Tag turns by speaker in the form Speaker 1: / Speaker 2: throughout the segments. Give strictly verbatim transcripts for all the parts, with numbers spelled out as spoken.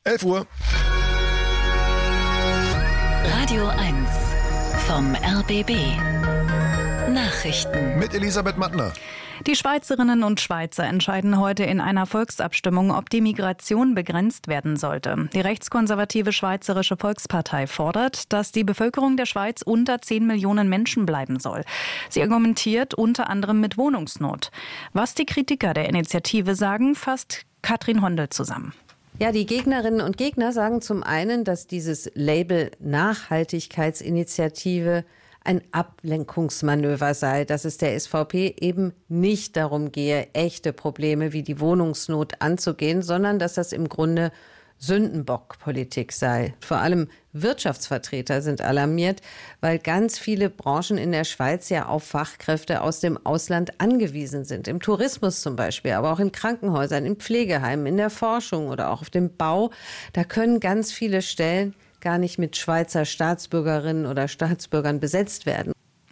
Speaker 1: elf Uhr.
Speaker 2: Radio eins vom R B B. Nachrichten.
Speaker 1: Mit Elisabeth Mattner.
Speaker 3: Die Schweizerinnen und Schweizer entscheiden heute in einer Volksabstimmung, ob die Migration begrenzt werden sollte. Die rechtskonservative Schweizerische Volkspartei fordert, dass die Bevölkerung der Schweiz unter zehn Millionen Menschen bleiben soll. Sie argumentiert unter anderem mit Wohnungsnot. Was die Kritiker der Initiative sagen, fasst Katrin Hondel zusammen.
Speaker 4: Ja, die Gegnerinnen und Gegner sagen zum einen, dass dieses Label Nachhaltigkeitsinitiative ein Ablenkungsmanöver sei, dass es der S V P eben nicht darum gehe, echte Probleme wie die Wohnungsnot anzugehen, sondern dass das im Grunde Sündenbockpolitik sei. Vor allem Wirtschaftsvertreter sind alarmiert, weil ganz viele Branchen in der Schweiz ja auf Fachkräfte aus dem Ausland angewiesen sind. Im Tourismus zum Beispiel, aber auch in Krankenhäusern, in Pflegeheimen, in der Forschung oder auch auf dem Bau. Da können ganz viele Stellen gar nicht mit Schweizer Staatsbürgerinnen oder Staatsbürgern besetzt werden.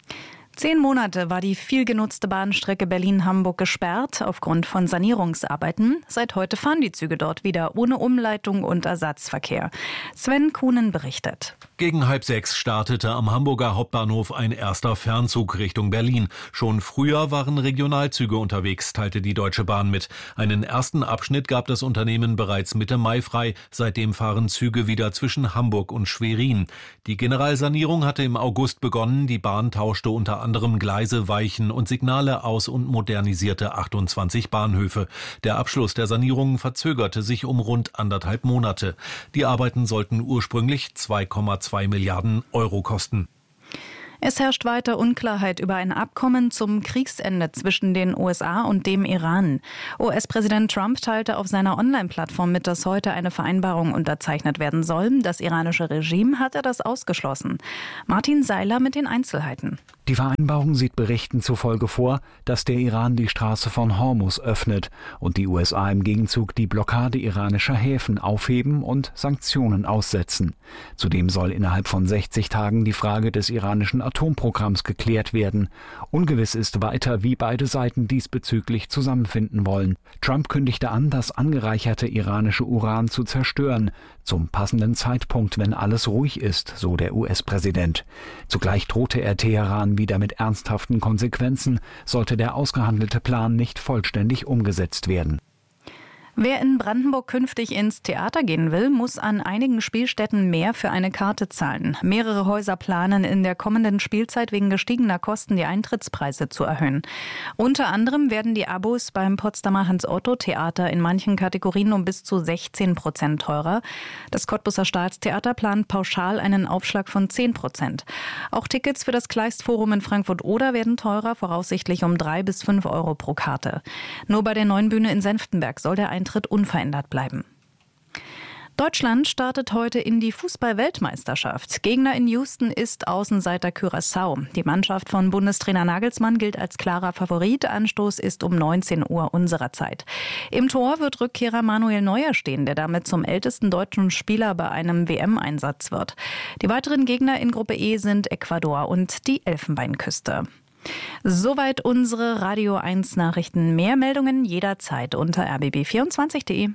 Speaker 3: Zehn Monate war die vielgenutzte Bahnstrecke Berlin-Hamburg gesperrt aufgrund von Sanierungsarbeiten. Seit heute fahren die Züge dort wieder ohne Umleitung und Ersatzverkehr. Sven Kuhnen berichtet.
Speaker 5: Gegen halb sechs startete am Hamburger Hauptbahnhof ein erster Fernzug Richtung Berlin. Schon früher waren Regionalzüge unterwegs, teilte die Deutsche Bahn mit. Einen ersten Abschnitt gab das Unternehmen bereits Mitte Mai frei. Seitdem fahren Züge wieder zwischen Hamburg und Schwerin. Die Generalsanierung hatte im August begonnen. Die Bahn tauschte unter anderem Gleise, Weichen und Signale aus und modernisierte achtundzwanzig Bahnhöfe. Der Abschluss der Sanierung verzögerte sich um rund anderthalb Monate. Die Arbeiten sollten ursprünglich zwei Komma zwei Milliarden Euro kosten.
Speaker 3: Es herrscht weiter Unklarheit über ein Abkommen zum Kriegsende zwischen den U S A und dem Iran. U S-Präsident Trump teilte auf seiner Online-Plattform mit, dass heute eine Vereinbarung unterzeichnet werden soll. Das iranische Regime hatte das ausgeschlossen. Martin Seiler mit den Einzelheiten.
Speaker 6: Die Vereinbarung sieht Berichten zufolge vor, dass der Iran die Straße von Hormuz öffnet und die U S A im Gegenzug die Blockade iranischer Häfen aufheben und Sanktionen aussetzen. Zudem soll innerhalb von sechzig Tagen die Frage des iranischen Atomprogramms geklärt werden. Ungewiss ist weiter, wie beide Seiten diesbezüglich zusammenfinden wollen. Trump kündigte an, das angereicherte iranische Uran zu zerstören, zum passenden Zeitpunkt, wenn alles ruhig ist, so der U S-Präsident. Zugleich drohte er Teheran wieder mit ernsthaften Konsequenzen, sollte der ausgehandelte Plan nicht vollständig umgesetzt werden.
Speaker 3: Wer in Brandenburg künftig ins Theater gehen will, muss an einigen Spielstätten mehr für eine Karte zahlen. Mehrere Häuser planen in der kommenden Spielzeit wegen gestiegener Kosten die Eintrittspreise zu erhöhen. Unter anderem werden die Abos beim Potsdamer Hans-Otto-Theater in manchen Kategorien um bis zu sechzehn Prozent teurer. Das Cottbuser Staatstheater plant pauschal einen Aufschlag von zehn Prozent. Auch Tickets für das Kleistforum in Frankfurt-Oder werden teurer, voraussichtlich um drei bis fünf Euro pro Karte. Nur bei der Neuen Bühne in Senftenberg soll der Eintritt unverändert bleiben. Deutschland startet heute in die Fußball-Weltmeisterschaft. Gegner in Houston ist Außenseiter Curaçao. Die Mannschaft von Bundestrainer Nagelsmann gilt als klarer Favorit. Anstoß ist um neunzehn Uhr unserer Zeit. Im Tor wird Rückkehrer Manuel Neuer stehen, der damit zum ältesten deutschen Spieler bei einem W M-Einsatz wird. Die weiteren Gegner in Gruppe E sind Ecuador und die Elfenbeinküste. Soweit unsere Radio eins Nachrichten. Mehr Meldungen jederzeit unter r b b vierundzwanzig punkt d e.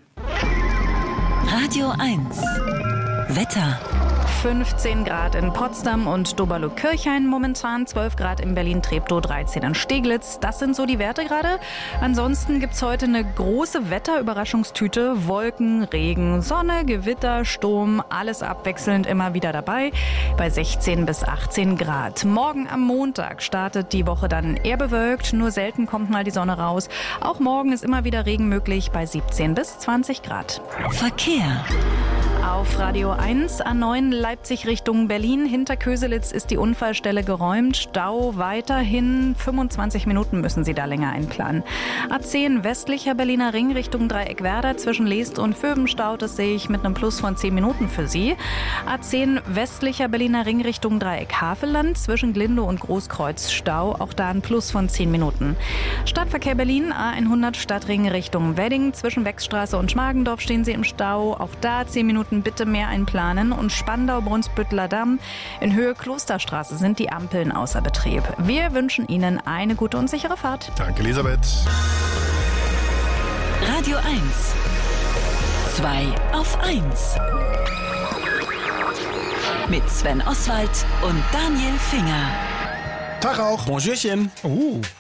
Speaker 2: Radio eins Wetter.
Speaker 3: fünfzehn Grad in Potsdam und Doberlo-Kirchhain momentan, zwölf Grad in Berlin-Treptow, dreizehn in Steglitz. Das sind so die Werte gerade. Ansonsten gibt es heute eine große Wetterüberraschungstüte. Wolken, Regen, Sonne, Gewitter, Sturm, alles abwechselnd immer wieder dabei bei sechzehn bis achtzehn Grad. Morgen am Montag startet die Woche dann eher bewölkt, nur selten kommt mal die Sonne raus. Auch morgen ist immer wieder Regen möglich bei siebzehn bis zwanzig Grad.
Speaker 2: Verkehr.
Speaker 3: Auf Radio eins A neun Leipzig Richtung Berlin. Hinter Köselitz ist die Unfallstelle geräumt. Stau weiterhin. fünfundzwanzig Minuten müssen Sie da länger einplanen. A zehn westlicher Berliner Ring Richtung Dreieckwerder. Zwischen Leest und Vöben staut es sich mit einem Plus von zehn Minuten für Sie. A zehn westlicher Berliner Ring Richtung Dreieck-Havelland. Zwischen Glindow und Großkreuz Stau. Auch da ein Plus von zehn Minuten. Stadtverkehr Berlin A hundert Stadtring Richtung Wedding. Zwischen Wechstraße und Schmargendorf stehen Sie im Stau. Auch da zehn Minuten bitte mehr einplanen. Und Spandau-Brunsbütteler Damm in Höhe Klosterstraße sind die Ampeln außer Betrieb. Wir wünschen Ihnen eine gute und sichere Fahrt.
Speaker 1: Danke, Elisabeth.
Speaker 2: Radio eins zwei auf eins. Mit Sven Oswald und Daniel Finger.
Speaker 1: Tag auch.
Speaker 7: Bonjourchen.
Speaker 1: Uh.